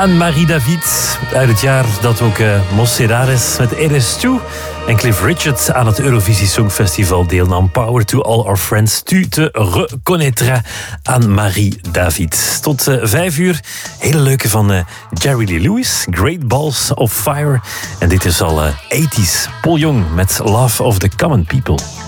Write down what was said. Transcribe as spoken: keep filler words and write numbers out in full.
aan Marie David. Uit het jaar dat ook uh, Mos Serrares met Eres Tu en Cliff Richard aan het Eurovisie Songfestival deelnam. Power to all our friends. Tu te reconnaîtras aan Marie David. Tot uh, vijf uur. Hele leuke van uh, Jerry Lee Lewis. Great Balls of Fire. En dit is al uh, tachtiger. Paul Young met Love of the Common People.